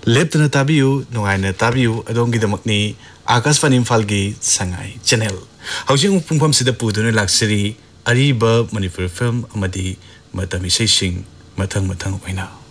लेप्तना ताबियु नुंगाइना ताबियु अदोंगिदमकनी Akashvani इम्फालगी Sangai channel हौजिंग पुंफम सिदा पुदुना लाक्सरी Areeba Manipur film अमदी मतम इसेसिंग मथंग मथंग ओइना